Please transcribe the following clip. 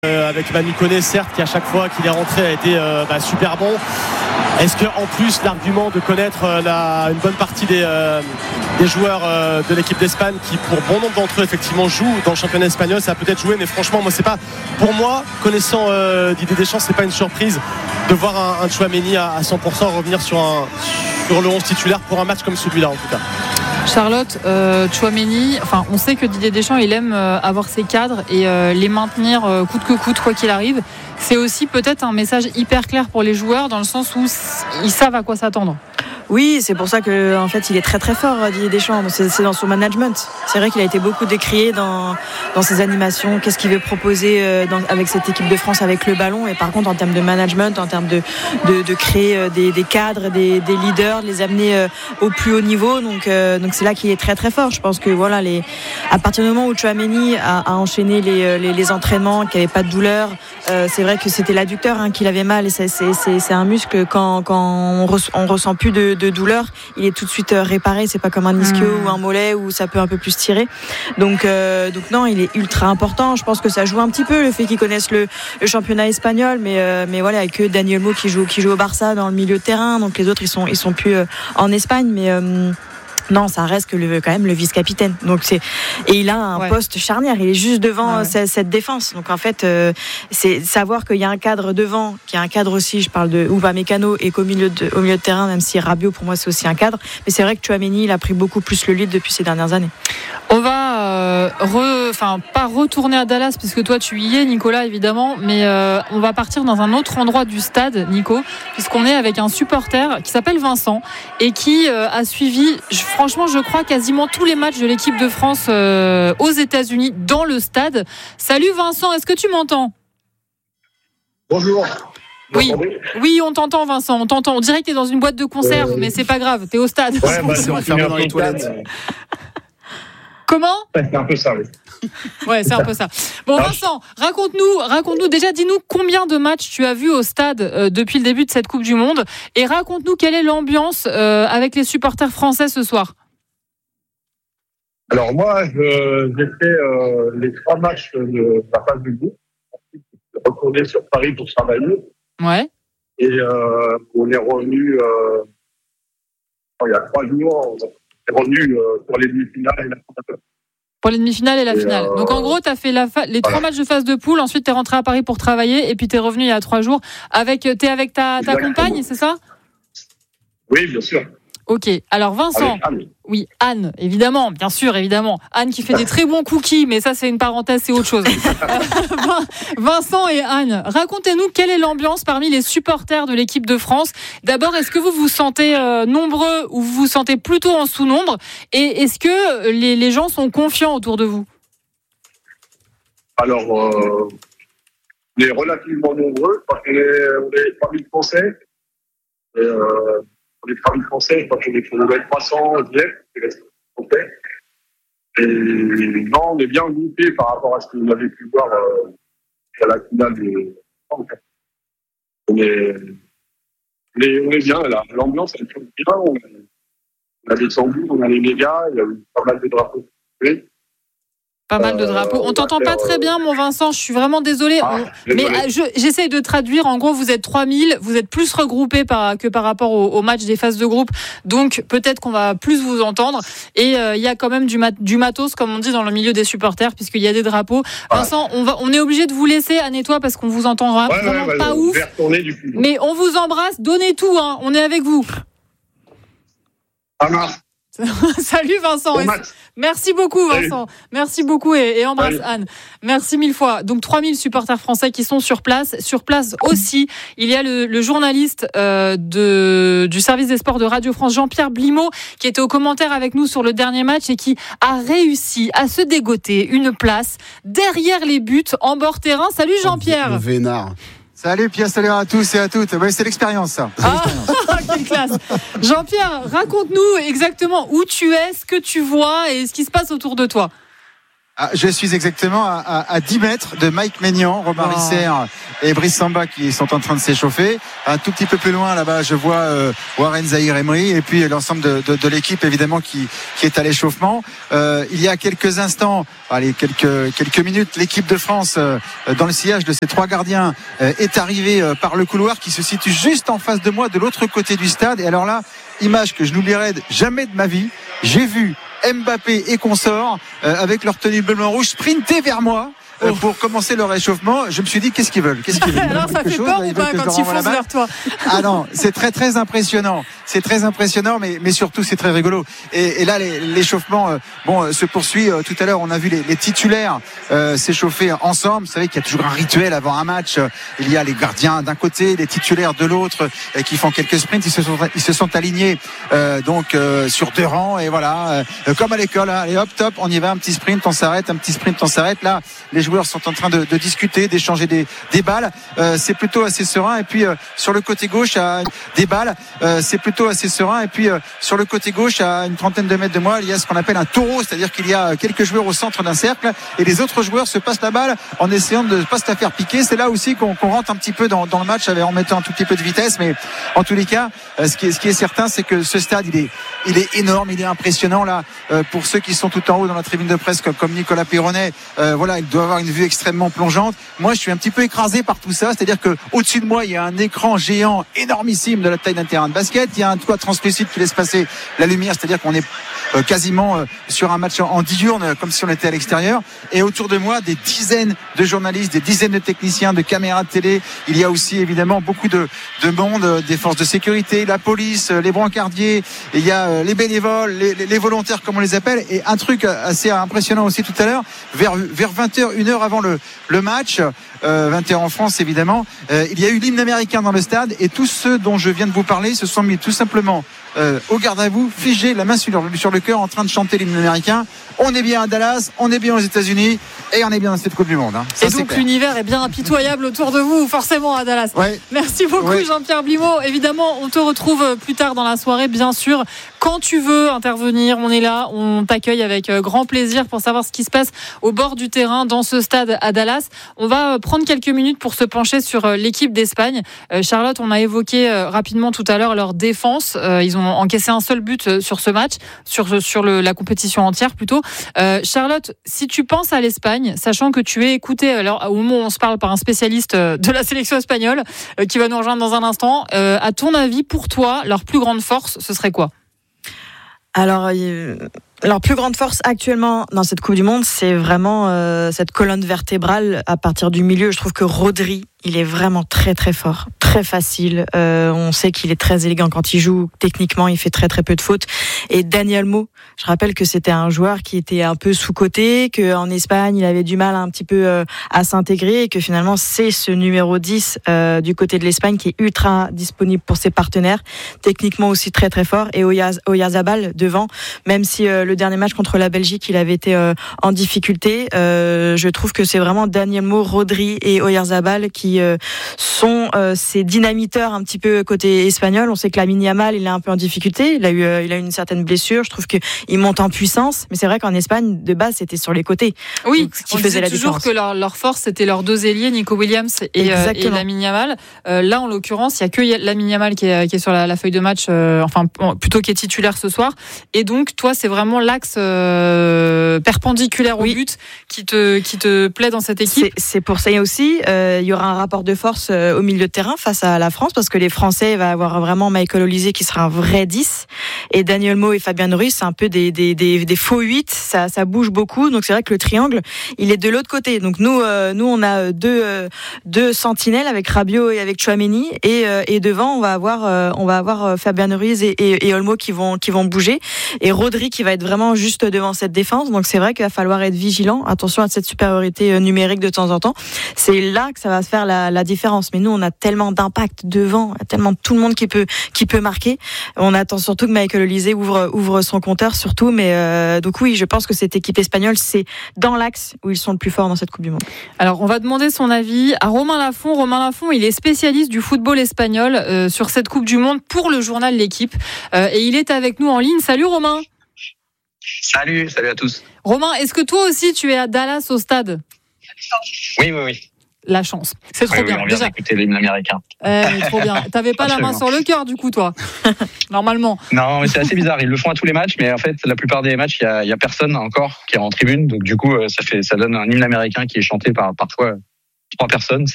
avec Manu Koné, certes, qui à chaque fois qu'il est rentré a été super bon. Est-ce qu'en plus l'argument de connaître une bonne partie des joueurs de l'équipe d'Espagne qui pour bon nombre d'entre eux effectivement jouent dans le championnat espagnol, ça a peut-être joué, mais franchement moi c'est pas, pour moi connaissant Didier Deschamps, c'est pas une surprise de voir un Tchouaméni à 100% revenir sur le 11 titulaire pour un match comme celui-là en tout cas. Charlotte, Tchouaméni, on sait que Didier Deschamps il aime avoir ses cadres et les maintenir coûte que coûte quoi qu'il arrive. C'est aussi peut-être un message hyper clair pour les joueurs dans le sens où ils savent à quoi s'attendre. Oui, c'est pour ça que en fait il est très très fort, Didier Deschamps. C'est dans son management. C'est vrai qu'il a été beaucoup décrié dans ses animations. Qu'est-ce qu'il veut proposer avec cette équipe de France avec le ballon. Et par contre en termes de management, en termes de créer des cadres, des leaders, de les amener au plus haut niveau. Donc c'est là qu'il est très très fort. Je pense que voilà, à partir du moment où Tchouaméni a enchaîné les entraînements, qu'il n'y avait pas de douleur, c'est vrai que c'était l'adducteur qu'il avait mal. Et c'est un muscle quand on ressent plus de douleur, il est tout de suite réparé. C'est pas comme un ischio ou un mollet où ça peut un peu plus tirer. Donc non, il est ultra important. Je pense que ça joue un petit peu le fait qu'ils connaissent le championnat espagnol, mais voilà, avec Dani Olmo qui joue au Barça dans le milieu de terrain. Donc les autres ils sont plus en Espagne, mais non, ça reste quand même le vice-capitaine. Donc et il a un poste charnière. Il est juste devant cette défense. Donc en fait, c'est savoir qu'il y a un cadre devant, qu'il y a un cadre aussi. Je parle de Upamecano et qu'au milieu de terrain, même si Rabiot pour moi c'est aussi un cadre. Mais c'est vrai que Tchouaméni il a pris beaucoup plus le lead depuis ces dernières années. On va pas retourner à Dallas puisque toi tu y es, Nicolas évidemment, mais on va partir dans un autre endroit du stade, Nico, puisqu'on est avec un supporter qui s'appelle Vincent et qui a suivi. Franchement, je crois quasiment tous les matchs de l'équipe de France aux États-Unis dans le stade. Salut Vincent, est-ce que tu m'entends ? Bonjour. Oui, on t'entend Vincent, on t'entend. On dirait que t'es dans une boîte de conserve, mais c'est pas grave, t'es au stade. Ouais, c'est enfermé dans les toilettes. Comment ? C'est un peu ça, oui. Ouais, c'est un peu ça. Bon, Vincent, raconte-nous déjà, dis-nous combien de matchs tu as vu au stade depuis le début de cette Coupe du Monde et raconte-nous quelle est l'ambiance avec les supporters français ce soir. Alors moi, j'ai fait les 3 matchs de la phase du groupe. Ensuite, je suis retourné sur Paris pour travailler. Ouais. Et on est revenu il y a 3 jours. On est revenu pour les demi-finales et la finale. Pour les demi-finales et la finale. Donc en gros, tu as fait les 3 matchs de phase de poule, ensuite tu es rentré à Paris pour travailler et puis tu es revenu il y a 3 jours. T'es avec ta compagne, c'est ça ? Oui, bien sûr. Ok, alors Vincent, oui, Anne, évidemment, bien sûr, évidemment. Anne qui fait des très bons cookies, mais ça c'est une parenthèse, c'est autre chose. Vincent et Anne, racontez-nous quelle est l'ambiance parmi les supporters de l'équipe de France. D'abord, est-ce que vous vous sentez nombreux ou vous vous sentez plutôt en sous-nombre ? Et est-ce que les gens sont confiants autour de vous ? Alors, on est relativement nombreux, parce qu'on est 3000 Français. Et, pour les 3000 Français, je crois qu'on est pour 300 directs, et non, on est bien groupés par rapport à ce que vous avez pu voir à la finale des. On est bien là. L'ambiance elle est bien. On a des tambours, on a les médias, il y a eu pas mal de drapeaux. Pas mal de drapeaux. On t'entend pas très bien, mon Vincent. Je suis vraiment désolée. Mais j'essaye de traduire. En gros, vous êtes 3000. Vous êtes plus regroupés que par rapport au match des phases de groupe. Donc, peut-être qu'on va plus vous entendre. Et il y a quand même du matos, comme on dit, dans le milieu des supporters, puisqu'il y a des drapeaux. Vincent, on est obligé de vous laisser, Anne et toi, parce qu'on vous entend vraiment pas ouf. Mais on vous embrasse. Donnez tout, hein. On est avec vous. Salut Vincent. Merci beaucoup Vincent. Merci beaucoup et embrasse Anne. Merci 1000 fois. Donc 3000 supporters français qui sont sur place. Sur place aussi, il y a le journaliste du service des sports de Radio France, Jean-Pierre Blimaud, qui était aux commentaires avec nous sur le dernier match et qui a réussi à se dégoter une place derrière les buts en bord terrain. Salut Jean-Pierre. Vénard. Salut Pierre, salut à tous et à toutes. Ouais, c'est l'expérience ça. Quelle classe. Jean-Pierre, raconte-nous exactement où tu es, ce que tu vois et ce qui se passe autour de toi. Je suis exactement à 10 mètres de Mike Maignan, Romain Risser et Brice Samba qui sont en train de s'échauffer. Un tout petit peu plus loin là-bas, je vois Warren Zahir-Emery et puis l'ensemble de l'équipe évidemment qui est à l'échauffement. Il y a quelques instants, quelques minutes, l'équipe de France dans le sillage de ces 3 gardiens est arrivée par le couloir qui se situe juste en face de moi, de l'autre côté du stade. Et alors là, image que je n'oublierai jamais de ma vie, j'ai vu Mbappé et consorts avec leur tenue bleu blanc rouge sprinter vers moi pour commencer leur réchauffement. Je me suis dit, qu'est-ce qu'ils veulent Alors ça fait peur ou pas quand ils foncent vers toi? Ah non, c'est très très impressionnant. C'est très impressionnant, mais surtout c'est très rigolo. Et là, l'échauffement se poursuit. Tout à l'heure, on a vu les titulaires s'échauffer ensemble. Vous savez qu'il y a toujours un rituel avant un match. Il y a les gardiens d'un côté, les titulaires de l'autre, qui font quelques sprints. Ils se sont alignés sur 2 rangs. Et voilà, comme à l'école. Allez hop, top, on y va. Un petit sprint, on s'arrête. Un petit sprint, on s'arrête. Là, les joueurs sont en train de discuter, d'échanger des balles. C'est plutôt assez serein. Et puis sur le côté gauche, des balles. C'est plutôt assez serein. Et puis sur le côté gauche, à une trentaine de mètres de moi, il y a ce qu'on appelle un taureau, c'est-à-dire qu'il y a quelques joueurs au centre d'un cercle et les autres joueurs se passent la balle en essayant de ne pas se la faire piquer. C'est là aussi qu'on rentre un petit peu dans le match en mettant un tout petit peu de vitesse, mais en tous les cas, ce qui est certain, c'est que ce stade il est énorme, il est impressionnant là. Pour ceux qui sont tout en haut dans la tribune de presse comme Nicolas Pironnet, il doit avoir une vue extrêmement plongeante. Moi, je suis un petit peu écrasé par tout ça, c'est-à-dire que au-dessus de moi, il y a un écran géant énormissime de la taille d'un terrain de basket. Il y a un toit translucide qui laisse passer la lumière, c'est-à-dire qu'on est quasiment sur un match en diurne, comme si on était à l'extérieur. Et autour de moi, des dizaines de journalistes, des dizaines de techniciens, de caméras de télé. Il y a aussi évidemment beaucoup de monde, des forces de sécurité, la police, les brancardiers. Il y a les bénévoles, les volontaires, comme on les appelle. Et un truc assez impressionnant aussi tout à l'heure, vers 20h, 1h avant le match, 20h en France évidemment, il y a eu l'hymne américain dans le stade et tous ceux dont je viens de vous parler se sont mis tout simplement au garde à vous, figés, la main sur le cœur, en train de chanter l'hymne américain. On est bien à Dallas, on est bien aux États-Unis et on est bien dans cette Coupe du Monde. Ça, et donc l'univers est bien impitoyable autour de vous, forcément à Dallas. Ouais. Merci beaucoup Jean-Pierre Blimaud. Évidemment, on te retrouve plus tard dans la soirée, bien sûr. Quand tu veux intervenir, on est là, on t'accueille avec grand plaisir pour savoir ce qui se passe au bord du terrain dans ce stade à Dallas. On va prendre quelques minutes pour se pencher sur l'équipe d'Espagne. Charlotte, on a évoqué rapidement tout à l'heure leur défense. Ils ont encaissé un seul but sur ce match, sur la compétition entière plutôt. Charlotte, si tu penses à l'Espagne, sachant que tu es écoutée alors, au moment où on se parle par un spécialiste de la sélection espagnole qui va nous rejoindre dans un instant, à ton avis, pour toi, leur plus grande force, ce serait quoi ? Alors, leur plus grande force actuellement dans cette Coupe du Monde, c'est vraiment cette colonne vertébrale à partir du milieu. Je trouve que Rodri, il est vraiment très très fort, très facile. On sait qu'il est très élégant quand il joue. Techniquement, il fait très très peu de fautes. Et Dani Olmo, je rappelle que c'était un joueur qui était un peu sous-coté, qu'en Espagne, il avait du mal un petit peu à s'intégrer et que finalement, c'est ce numéro 10 du côté de l'Espagne qui est ultra disponible pour ses partenaires. Techniquement aussi très très fort. Et Oyarzabal devant, même si le dernier match contre la Belgique, il avait été en difficulté. Je trouve que c'est vraiment Dani Olmo, Rodri et Oyarzabal qui sont ces dynamiteurs un petit peu côté espagnol. On sait que Lamine Yamal, il est un peu en difficulté. Il a eu une certaine blessure. Je trouve qu'il monte en puissance. Mais c'est vrai qu'en Espagne, de base, c'était sur les côtés. Oui, donc, ce qui faisait la toujours différence. Que leur force, c'était leurs 2 ailiers, Nico Williams et Lamine Yamal. Là, en l'occurrence, il n'y a que Lamine Yamal qui est sur la feuille de match, plutôt qui est titulaire ce soir. Et donc, toi, c'est vraiment l'axe perpendiculaire au but qui te plaît dans cette équipe. C'est pour ça aussi, il y aura un rapport de force au milieu de terrain face à la France, parce que les Français, il va avoir vraiment Michael Olise qui sera un vrai 10, et Dani Olmo et Fabian Ruiz, c'est un peu des faux 8, ça bouge beaucoup, donc c'est vrai que le triangle, il est de l'autre côté. Donc nous on a deux sentinelles avec Rabiot et avec Tchouaméni, et devant on va avoir Fabian Ruiz et Olmo qui vont bouger, et Rodri qui va être vraiment juste devant cette défense. Donc c'est vrai qu'il va falloir être vigilant, attention à cette supériorité numérique de temps en temps. C'est là que ça va se faire la différence. Mais nous, on a tellement d'impact devant, tellement tout le monde qui peut marquer. On attend surtout que Michael Olise ouvre son compteur surtout. Mais donc oui, je pense que cette équipe espagnole, c'est dans l'axe où ils sont le plus forts dans cette Coupe du Monde. Alors, on va demander son avis à Romain Lafont. Romain Lafont, il est spécialiste du football espagnol sur cette Coupe du Monde pour le journal L'Équipe. Et il est avec nous en ligne. Salut Romain. Salut à tous. Romain, est-ce que toi aussi tu es à Dallas au stade ? Oui. la chance. C'est trop bien. On vient d'écouter l'hymne américain. Trop bien. T'avais pas la main sur le cœur, du coup, toi, normalement. Non, mais c'est assez bizarre. Ils le font à tous les matchs, mais en fait, la plupart des matchs, il y a personne encore qui est en tribune. Donc du coup, ça donne un hymne américain qui est chanté par parfois 3 personnes.